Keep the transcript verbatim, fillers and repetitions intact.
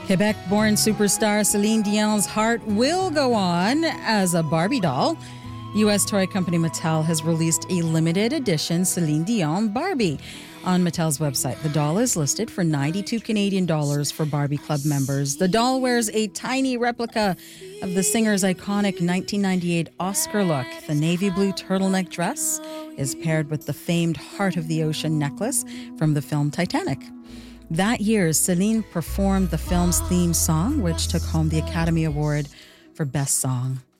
Quebec-born superstar Celine Dion's heart will go on as a Barbie doll. U S toy company Mattel has released a limited edition Celine Dion Barbie. On Mattel's website, the doll is listed for ninety-two Canadian dollars for Barbie Club members. The doll wears a tiny replica of the singer's iconic nineteen ninety-eight Oscar look. The navy blue turtleneck dress is paired with the famed Heart of the Ocean necklace from the film Titanic. That year, Celine performed the film's theme song, which took home the Academy Award for Best Song.